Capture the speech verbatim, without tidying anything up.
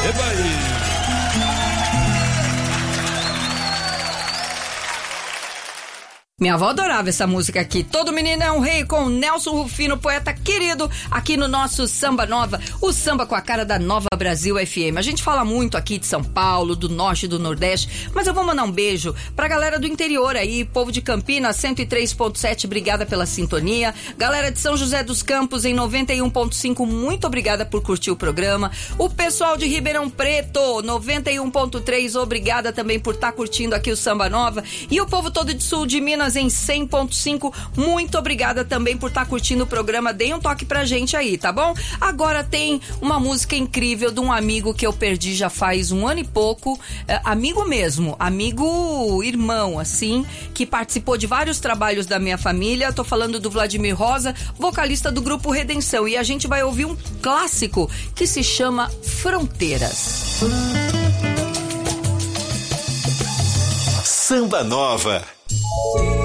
Eba aí. Minha avó adorava essa música aqui. Todo menino é um rei, com Nelson Rufino, poeta querido, aqui no nosso Samba Nova, o samba com a cara da Nova Brasil F M. A gente fala muito aqui de São Paulo, do Norte e do Nordeste, mas eu vou mandar um beijo pra galera do interior aí, povo de Campinas, cento e três ponto sete, obrigada pela sintonia. Galera de São José dos Campos, em noventa e um ponto cinco, muito obrigada por curtir o programa. O pessoal de Ribeirão Preto, noventa e um ponto três, obrigada também por estar tá curtindo aqui o Samba Nova. E o povo todo de Sul de Minas, em cem ponto cinco, muito obrigada também por estar tá curtindo o programa. Deem um toque pra gente aí, tá bom? Agora tem uma música incrível de um amigo que eu perdi já faz um ano e pouco, é, amigo mesmo, amigo irmão, assim, que participou de vários trabalhos da minha família. Tô falando do Vladimir Rosa, vocalista do grupo Redenção, e a gente vai ouvir um clássico que se chama Fronteiras. Samba Nova.